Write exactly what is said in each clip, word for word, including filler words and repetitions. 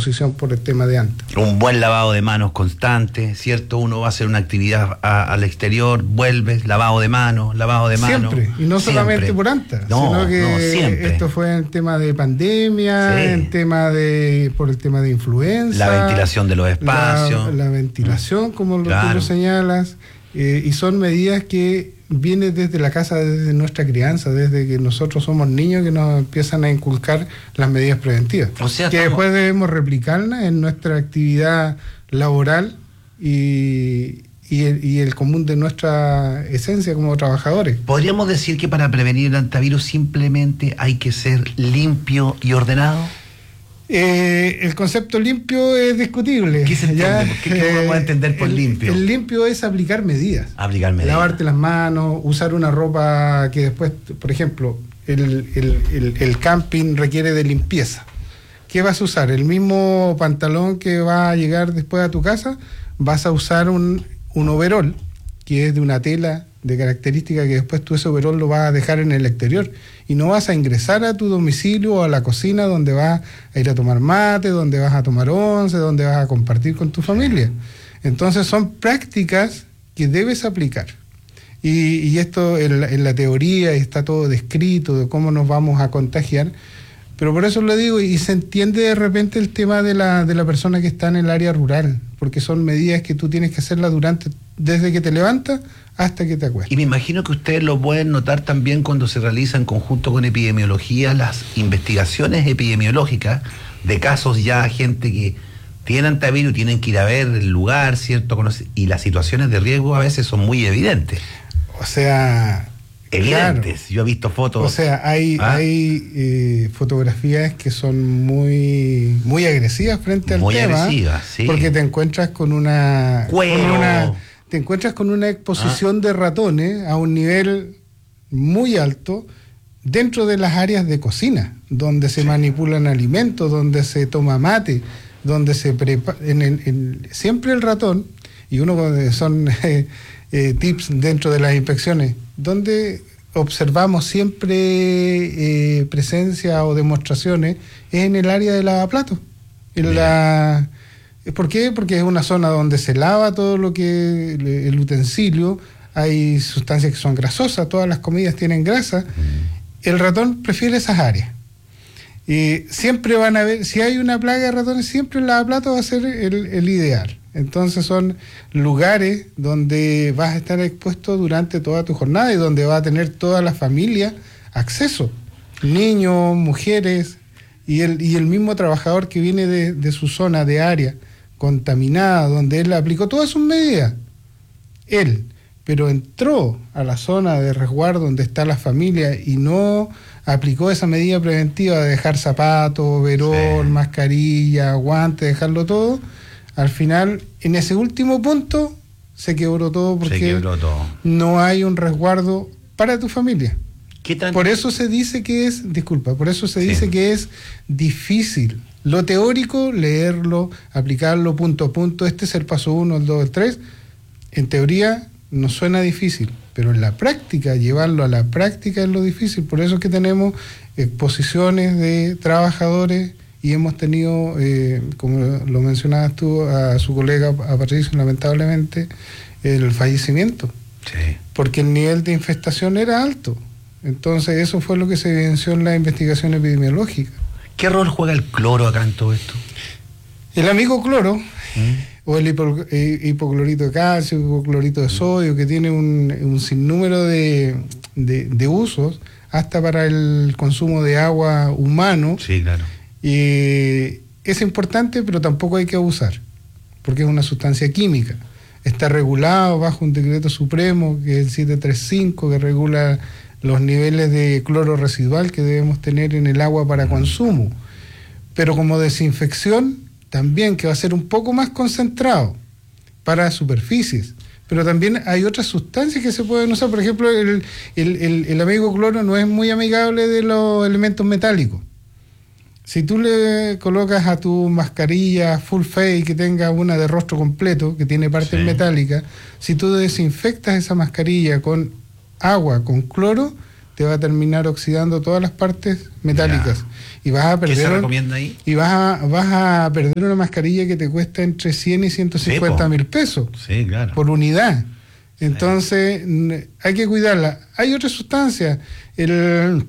exposición por el tema de antes. Un buen lavado de manos constante, ¿cierto? Uno va a hacer una actividad a, al exterior, vuelves, lavado de manos, lavado de manos. Siempre, y no solamente siempre. Por antes, no, sino que no, siempre. Esto fue en tema de pandemia, sí. en tema de por el tema de influenza. La ventilación de los espacios. La, la ventilación, como claro. tú lo señalas, eh, y son medidas que viene desde la casa, desde nuestra crianza, desde que nosotros somos niños que nos empiezan a inculcar las medidas preventivas. O sea, que estamos... después debemos replicarlas en nuestra actividad laboral y, y, el, y el común de nuestra esencia como trabajadores. ¿Podríamos decir que para prevenir el hantavirus simplemente hay que ser limpio y ordenado? Eh, el concepto limpio es discutible. ¿Qué se entiende? ¿Qué, qué eh, podemos entender por el, limpio? El limpio es aplicar medidas. Aplicar medidas. Lavarte las manos, usar una ropa que después, por ejemplo, el, el, el, el camping requiere de limpieza. ¿Qué vas a usar? El mismo pantalón que va a llegar después a tu casa, vas a usar un, un overol, que es de una tela de característica que después tú ese overol lo vas a dejar en el exterior y no vas a ingresar a tu domicilio o a la cocina donde vas a ir a tomar mate, donde vas a tomar once, donde vas a compartir con tu familia. Entonces son prácticas que debes aplicar. Y, y esto en la, en la teoría está todo descrito de cómo nos vamos a contagiar, pero por eso lo digo, y se entiende de repente el tema de la, de la persona que está en el área rural, porque son medidas que tú tienes que hacerlas durante, desde que te levantas hasta que te acuestas. Y me imagino que ustedes lo pueden notar también cuando se realizan en conjunto con epidemiología las investigaciones epidemiológicas de casos ya, gente que tiene hantavirus, tienen que ir a ver el lugar, ¿cierto? Y las situaciones de riesgo a veces son muy evidentes. O sea... Evidentes, claro. Yo he visto fotos. O sea, hay, ¿Ah? hay eh, fotografías que son muy, muy agresivas frente muy al tema. Muy agresivas, sí. Porque te encuentras con una... Cuero. Con una te encuentras con una exposición ¿Ah? de ratones a un nivel muy alto dentro de las áreas de cocina, donde se sí. manipulan alimentos, donde se toma mate, donde se prepara... En, en, en, siempre el ratón, y uno son eh, eh, tips dentro de las inspecciones, donde observamos siempre eh, presencia o demostraciones es en el área de lavaplatos. En la, ¿Por qué? Porque es una zona donde se lava todo lo que el utensilio, hay sustancias que son grasosas, todas las comidas tienen grasa. Mm. El ratón prefiere esas áreas. Y siempre van a ver, si hay una plaga de ratones, siempre el lavaplatos va a ser el, el ideal. Entonces son lugares donde vas a estar expuesto durante toda tu jornada y donde va a tener toda la familia acceso. Niños, mujeres y el, y el mismo trabajador que viene de, de su zona de área contaminada, donde él aplicó todas sus medidas. Él, pero entró a la zona de resguardo donde está la familia y no aplicó esa medida preventiva de dejar zapatos, overol, sí. mascarilla, guantes, dejarlo todo. Al final, en ese último punto, se quebró todo porque se quebró todo. No hay un resguardo para tu familia. ¿Qué tan... Por eso se dice que es, disculpa, por eso se sí. dice que es difícil. Lo teórico, leerlo, aplicarlo punto a punto, este es el paso uno, el dos, el tres. En teoría nos suena difícil, pero en la práctica, llevarlo a la práctica es lo difícil. Por eso es que tenemos exposiciones de trabajadores y hemos tenido, eh, como lo mencionabas tú, a su colega, a Patricio, lamentablemente, el fallecimiento. Sí. Porque el nivel de infestación era alto. Entonces eso fue lo que se evidenció en la investigación epidemiológica. ¿Qué rol juega el cloro acá en todo esto? El amigo cloro, ¿Mm? o el hipo, eh, hipoclorito de calcio, hipoclorito de sodio, que tiene un, un sinnúmero de, de, de usos, hasta para el consumo de agua humano. Sí, claro. Y es importante, pero tampoco hay que abusar, porque es una sustancia química. Está regulado bajo un decreto supremo, que es el setecientos treinta y cinco, que regula los niveles de cloro residual que debemos tener en el agua para consumo. Pero como desinfección, también, que va a ser un poco más concentrado para superficies. Pero también hay otras sustancias que se pueden usar. Por ejemplo, el, el, el, el amigo cloro no es muy amigable de los elementos metálicos. Si tú le colocas a tu mascarilla full face que tenga una de rostro completo, que tiene partes sí. metálicas, si tú desinfectas esa mascarilla con agua, con cloro, te va a terminar oxidando todas las partes metálicas. Ya. Y vas a perder. ¿Qué se recomienda ahí? Y vas a, vas a perder una mascarilla que te cuesta entre cien y ciento cincuenta mil pesos. Sí, claro. Por unidad. Entonces, sí. hay que cuidarla. Hay otras sustancias el,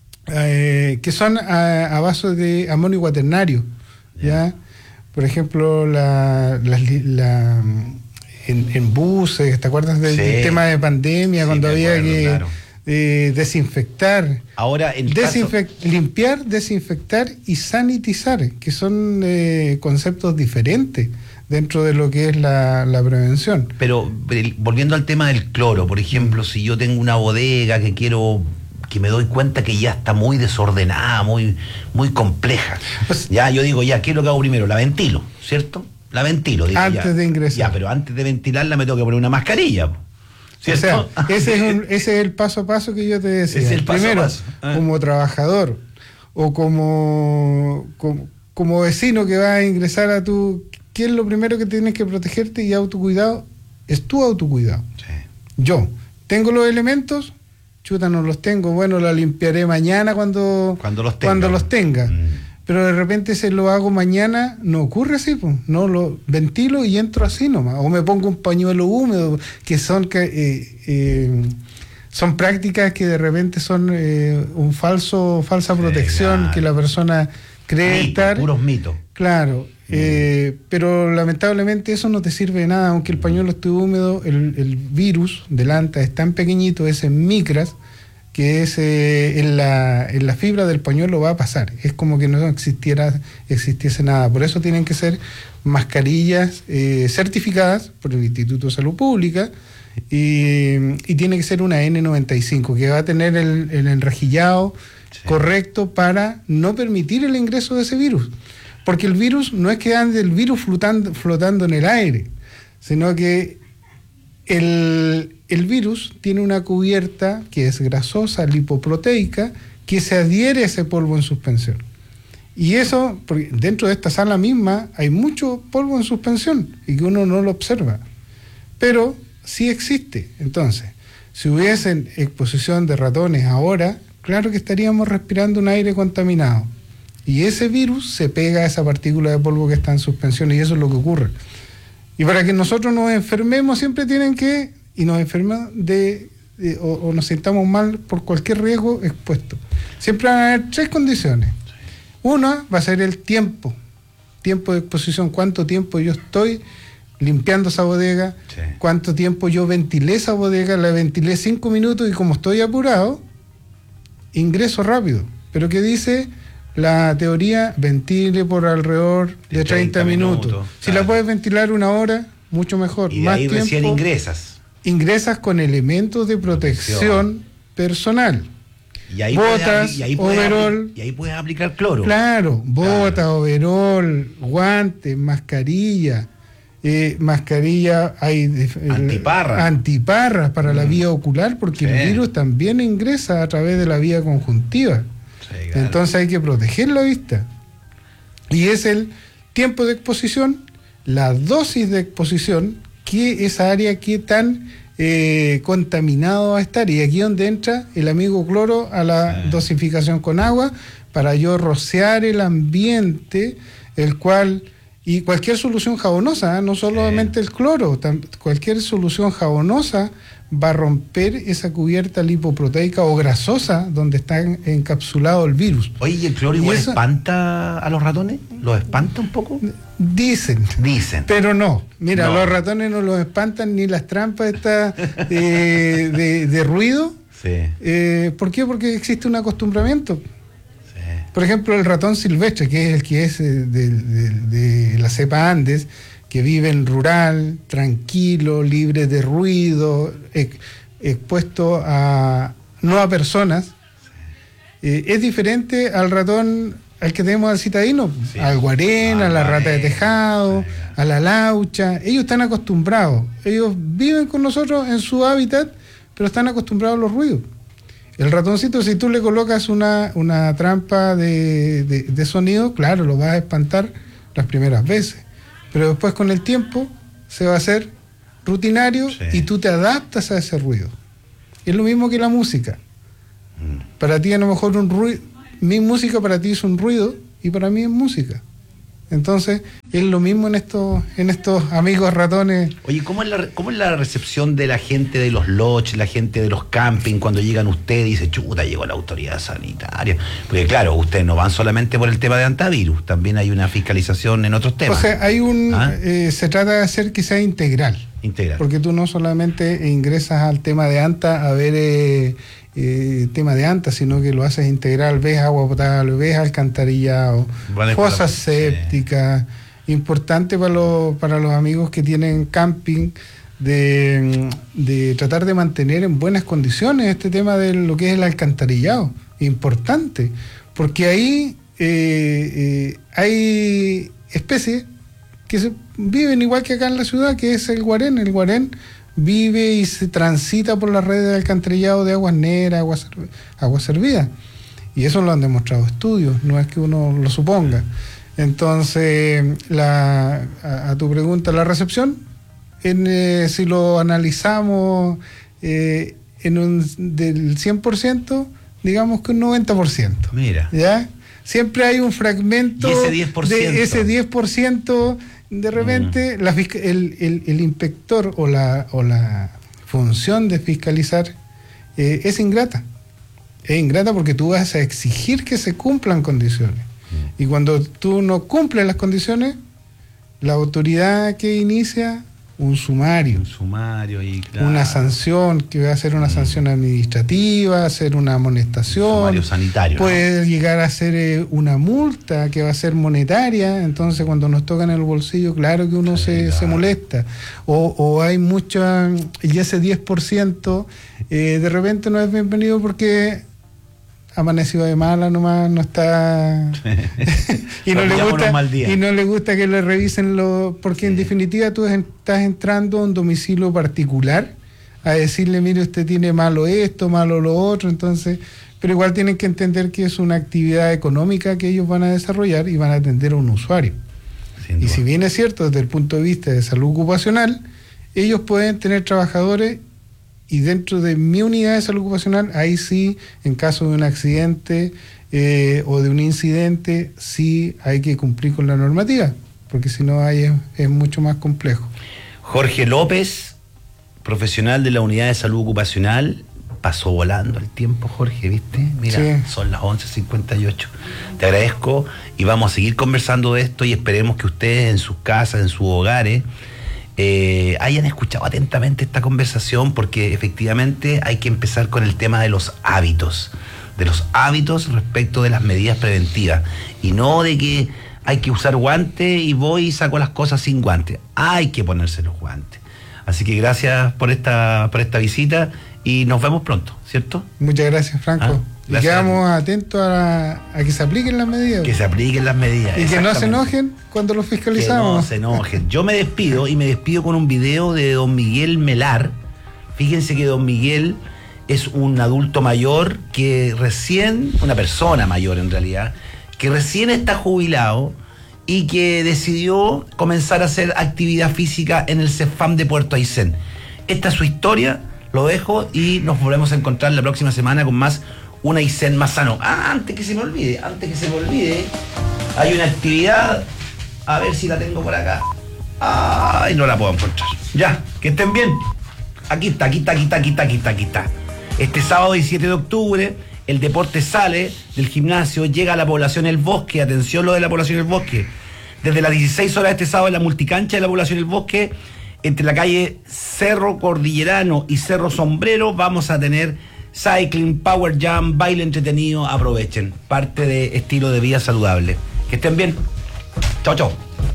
eh, que son a, a base de amonio cuaternario. ¿Ya? ¿Ya? Por ejemplo, la, la, la en, en buses, ¿te acuerdas del, sí. del tema de pandemia? Sí, cuando había acuerdo, que claro. eh, desinfectar. Ahora, en desinfect, caso... limpiar, desinfectar y sanitizar, que son eh, conceptos diferentes dentro de lo que es la, la prevención. Pero volviendo al tema del cloro, por ejemplo, si yo tengo una bodega que quiero, que me doy cuenta que ya está muy desordenada, muy, muy compleja, pues, ya yo digo, ya, ¿qué es lo que hago primero? La ventilo, ¿cierto? La ventilo. Digo, antes ya, de ingresar. Ya, pero antes de ventilarla me tengo que poner una mascarilla, ¿cierto? O sea, ese es, un, ese es el paso a paso que yo te decía. Es el paso primero, a paso. Ah. como trabajador o como, como, como vecino que va a ingresar a tu... ¿Qué es lo primero que tienes que protegerte y autocuidado? Es tu autocuidado. Sí. Yo, ¿tengo los elementos? Chuta, no los tengo. Bueno, la limpiaré mañana cuando, cuando los tenga. Cuando los tenga. Mm. Pero de repente se lo hago mañana, no ocurre así, pues. No, lo ventilo y entro así nomás. O me pongo un pañuelo húmedo, que son... que eh, eh, son prácticas que de repente son eh, un falso falsa protección, sí, claro. que la persona cree Mito, estar... puros mitos. Claro. Eh, pero lamentablemente eso no te sirve de nada, aunque el pañuelo esté húmedo, el, el virus del anta es tan pequeñito, es en micras, que es eh, en, la, en la fibra del pañuelo va a pasar, es como que no existiera existiese nada. Por eso tienen que ser mascarillas eh, certificadas por el Instituto de Salud Pública, y, y tiene que ser una ene noventa y cinco, que va a tener el, el enrejillado sí. correcto para no permitir el ingreso de ese virus. Porque el virus no es que ande el virus flotando, flotando en el aire, sino que el, el virus tiene una cubierta que es grasosa, lipoproteica, que se adhiere a ese polvo en suspensión. Y eso, porque dentro de esta sala misma hay mucho polvo en suspensión y que uno no lo observa. Pero sí existe. Entonces, si hubiesen exposición de ratones ahora, claro que estaríamos respirando un aire contaminado. Y ese virus se pega a esa partícula de polvo que está en suspensión, y eso es lo que ocurre. Y para que nosotros nos enfermemos siempre tienen que, y nos enfermemos de, de o, o nos sintamos mal por cualquier riesgo expuesto. Siempre van a haber tres condiciones. Una va a ser el tiempo, tiempo de exposición, cuánto tiempo yo estoy limpiando esa bodega, sí. cuánto tiempo yo ventilé esa bodega, la ventilé cinco minutos y como estoy apurado, ingreso rápido. Pero ¿qué dice la teoría? Ventile por alrededor de treinta minutos. minutos si claro. la puedes ventilar una hora, mucho mejor. Y de más ahí tiempo, recién ingresas. Ingresas con elementos de protección, protección. personal. Y ahí botas, y ahí overol. Y ahí puedes aplicar cloro. Claro, botas, claro. overol, guantes, mascarilla. Eh, mascarilla, hay antiparras antiparras para mm. la vía ocular, porque sí. el virus también ingresa a través de la vía conjuntiva. Sí, claro. Entonces hay que proteger la vista. Y es el tiempo de exposición, la dosis de exposición, que esa área que tan eh, contaminado va a estar. Y aquí donde entra el amigo cloro a la sí. dosificación con agua, para yo rociar el ambiente, el cual... Y cualquier solución jabonosa, ¿eh? no solamente sí. el cloro, tam, cualquier solución jabonosa va a romper esa cubierta lipoproteica o grasosa donde está encapsulado el virus. Oye, ¿y el cloro igual eso, espanta a los ratones? ¿Los espanta un poco? Dicen. Dicen. Pero no. Mira, no. los ratones no los espantan ni las trampas estas de, de, de ruido. Sí. Eh, ¿Por qué? Porque existe un acostumbramiento. Por ejemplo, el ratón silvestre, que es el que es de, de, de la cepa Andes, que vive en rural, tranquilo, libre de ruido, ex, expuesto a no a personas, eh, es diferente al ratón al que tenemos al citadino, sí. al guarén, ah, a la rata de tejado, sí. a la laucha. Ellos están acostumbrados, ellos viven con nosotros en su hábitat, pero están acostumbrados a los ruidos. El ratoncito, si tú le colocas una, una trampa de, de, de sonido, claro, lo vas a espantar las primeras veces, pero después con el tiempo se va a hacer rutinario sí. y tú te adaptas a ese ruido. Es lo mismo que la música. Mm. Para ti a lo mejor un ruido, mi música para ti es un ruido y para mí es música. Entonces, es lo mismo en estos, en estos amigos ratones. Oye, ¿cómo es, la, ¿cómo es la recepción de la gente de los lodges, la gente de los camping, cuando llegan ustedes y dicen, chuta, llegó la autoridad sanitaria? Porque claro, ustedes no van solamente por el tema de antivirus, también hay una fiscalización en otros temas. O sea, hay un, ¿Ah? eh, se trata de hacer que sea integral. Integral. Porque tú no solamente ingresas al tema de ANTA a ver eh, eh, tema de ANTA, sino que lo haces integral, ves agua potable, ves alcantarillado, vale, fosas sépticas. Sí. Importante para los, para los amigos que tienen camping, de, de tratar de mantener en buenas condiciones este tema de lo que es el alcantarillado. Importante, porque ahí eh, eh, hay especies que se viven igual que acá en la ciudad, que es el guarén. El guarén vive y se transita por las redes de alcantarillado de aguas negras, aguas agua servidas. Y eso lo han demostrado estudios, no es que uno lo suponga. Entonces, la, a, a tu pregunta, la recepción, en, eh, si lo analizamos eh, en un, del cien por ciento, digamos que un noventa por ciento. Mira. ¿Ya? Siempre hay un fragmento ¿Y ese diez por ciento? de ese diez por ciento. De repente, mm. la, el, el, el inspector o la, o la función de fiscalizar eh, es ingrata. Es ingrata porque tú vas a exigir que se cumplan condiciones. Mm. Y cuando tú no cumples las condiciones, la autoridad que inicia un sumario. Un sumario y claro. Una sanción, que va a ser una mm. sanción administrativa, hacer una amonestación. Un sumario sanitario. Puede ¿no? llegar a ser eh, una multa que va a ser monetaria. Entonces, cuando nos tocan el bolsillo, claro que uno sí, se, claro. se molesta. O, o hay mucha. Y ese diez por ciento eh, de repente no es bienvenido porque amaneció de mala nomás, no está y no le gusta y no le gusta que le revisen lo, porque sí. En definitiva tú estás entrando a un domicilio particular a decirle, mire, usted tiene malo esto, malo lo otro, entonces, pero igual tienen que entender que es una actividad económica que ellos van a desarrollar y van a atender a un usuario. Y si bien es cierto desde el punto de vista de salud ocupacional, ellos pueden tener trabajadores. Y dentro de mi unidad de salud ocupacional, ahí sí, en caso de un accidente eh, o de un incidente, sí hay que cumplir con la normativa, porque si no ahí es, es mucho más complejo. Jorge López, profesional de la unidad de salud ocupacional, pasó volando el tiempo, Jorge, ¿viste? Mira, sí. Son las once cincuenta y ocho. Te agradezco y vamos a seguir conversando de esto y esperemos que ustedes en sus casas, en sus hogares, Eh, hayan escuchado atentamente esta conversación, porque efectivamente hay que empezar con el tema de los hábitos, de los hábitos respecto de las medidas preventivas, y no de que hay que usar guantes y voy y saco las cosas sin guantes. Hay que ponerse los guantes. Así que gracias por esta, por esta visita y nos vemos pronto, ¿cierto? Muchas gracias, Franco. ¿Ah? Y quedamos atentos a, a que se apliquen las medidas. Que se apliquen las medidas. Y que no se enojen cuando los fiscalizamos. Que no se enojen. Yo me despido y me despido con un video de don Miguel Melar. Fíjense que don Miguel es un adulto mayor que recién, una persona mayor en realidad, que recién está jubilado y que decidió comenzar a hacer actividad física en el CEFAM de Puerto Aysén. Esta es su historia, lo dejo y nos volvemos a encontrar la próxima semana con más Un Aysén más sano. Ah, antes que se me olvide, antes que se me olvide, hay una actividad, a ver si la tengo por acá. Ay, no la puedo encontrar. Ya, que estén bien. Aquí está, aquí está, aquí está, aquí está, aquí está, aquí está. Este sábado diecisiete de octubre, el deporte sale del gimnasio, llega a la población El Bosque. Atención lo de la población El Bosque. Desde las dieciséis horas de este sábado en la multicancha de la población El Bosque, entre la calle Cerro Cordillerano y Cerro Sombrero, vamos a tener cycling, power jam, baile entretenido. Aprovechen, parte de estilo de vida saludable. Que estén bien. Chao, chao.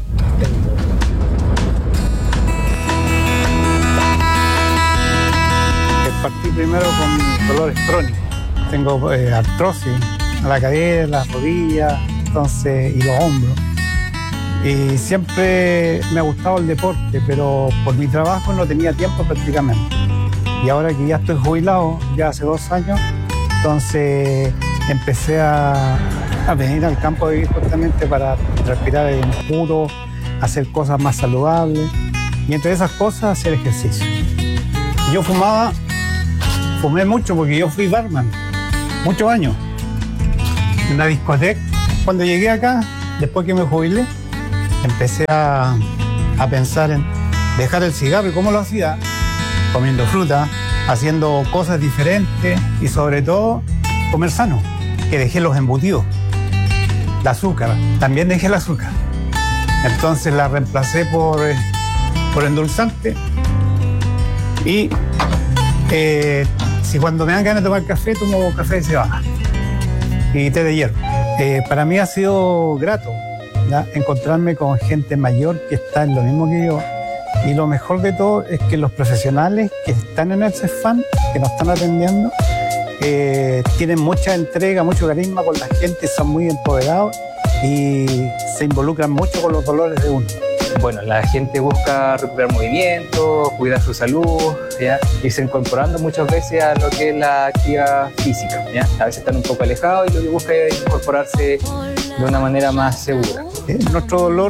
Partí primero con dolores crónicos. Tengo eh, artrosis en la cadera, las rodillas, entonces, y los hombros. Y siempre me ha gustado el deporte, pero por mi trabajo no tenía tiempo prácticamente. Y ahora que ya estoy jubilado, ya hace dos años, entonces empecé a, a venir al campo de vivir justamente para respirar aire puro, hacer cosas más saludables y entre esas cosas hacer ejercicio. Yo fumaba, fumé mucho porque yo fui barman muchos años. En la discoteca. Cuando llegué acá, después que me jubilé, empecé a, a pensar en dejar el cigarro. ¿Y cómo lo hacía? Comiendo fruta, haciendo cosas diferentes y sobre todo comer sano, que dejé los embutidos. El azúcar, también dejé el azúcar. Entonces la reemplacé por, eh, por endulzante. Y eh, si cuando me dan ganas de tomar café, tomo café de cebada y té de hierro. Eh, para mí ha sido grato, ¿ya?, encontrarme con gente mayor que está en lo mismo que yo. Y lo mejor de todo es que los profesionales que están en el CEFAM, que nos están atendiendo, eh, tienen mucha entrega, mucho carisma con la gente, son muy empoderados y se involucran mucho con los dolores de uno. Bueno, la gente busca recuperar movimiento, cuidar su salud, ¿ya?, irse incorporando muchas veces a lo que es la actividad física, ¿ya? A veces están un poco alejados y lo que busca es incorporarse de una manera más segura. Eh, nuestro dolor